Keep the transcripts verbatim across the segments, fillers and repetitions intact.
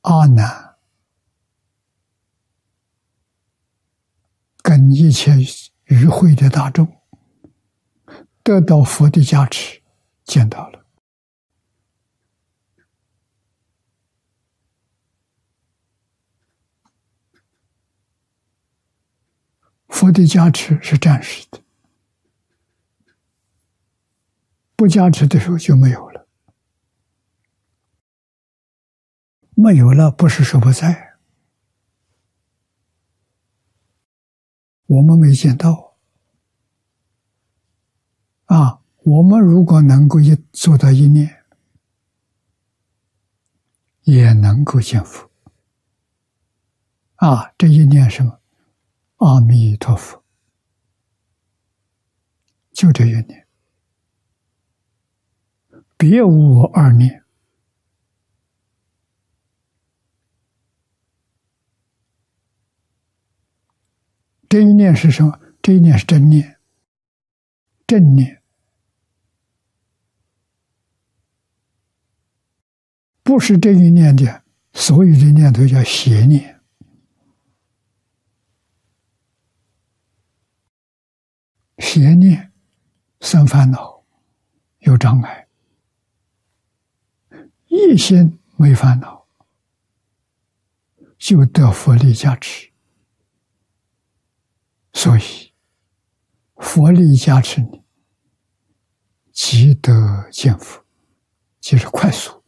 阿难跟一切与会的大众得到佛的加持，见到了。佛的加持是暂时的，不加持的时候就没有了。没有了不是说不在，我们没见到啊。我们如果能够一做到一念，也能够见佛啊。这一念什么？阿弥陀佛，就这一念，别无二念。这一念是什么？这一念是真念，正念，不是这一念的所有的念头叫邪念。邪念生烦恼，有障碍；一心没烦恼，就得佛力加持。所以佛力加持你，即得见佛，即是快速，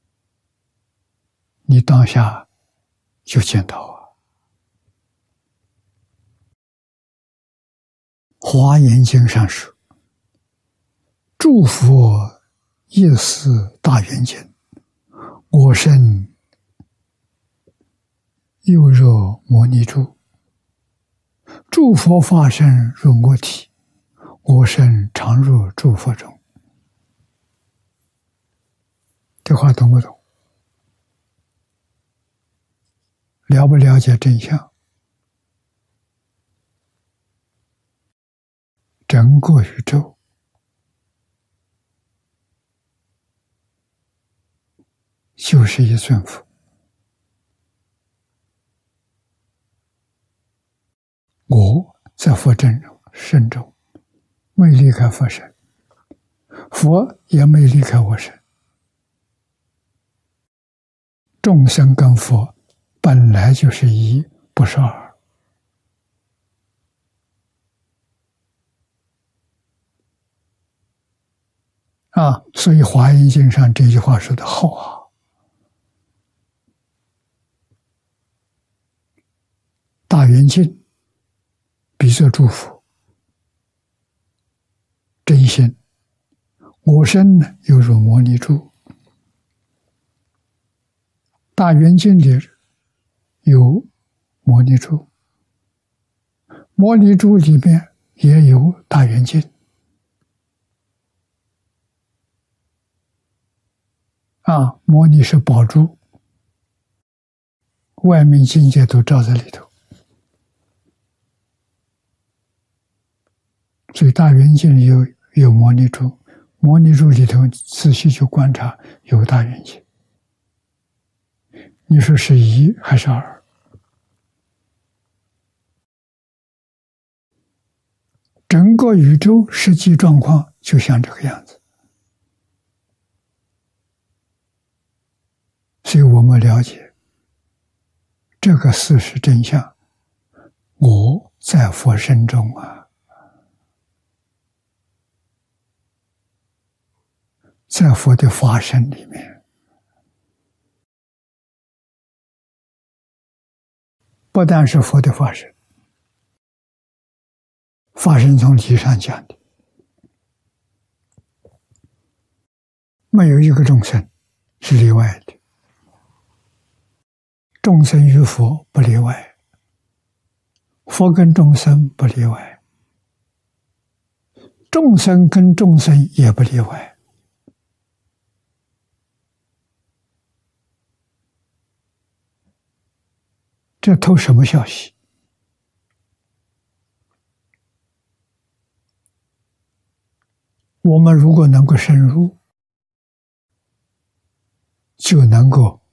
你当下就见到啊。华严经上说，诸佛亦是大圆镜，我身又若摩尼珠，诸佛法身入我体，我身常入诸佛中。这话懂不懂？了不了解真相？整个宇宙就是一尊佛，我在佛真身中没离开佛身，佛也没离开我身，众生跟佛本来就是一，不是二。啊，所以《华严经》上这句话说的好啊！大圆镜比作诸佛，真心；我身呢，犹如摩尼珠。大圆镜里有摩尼珠，摩尼珠里面也有大圆镜。啊，摩尼是宝珠，外面境界都照在里头。所以大圆镜里有有摩尼珠，摩尼珠里头仔细去观察有大圆镜。你说是一还是二？整个宇宙实际状况就像这个样子。所以我们了解这个事实真相，我在佛身中啊，在佛的法身里面，不但是佛的法身，法身从理上讲的，没有一个众生是例外的。众生与佛不例外，佛跟众生不例外，众生跟众生也不例外。这透什么消息？我们如果能够深入，就能够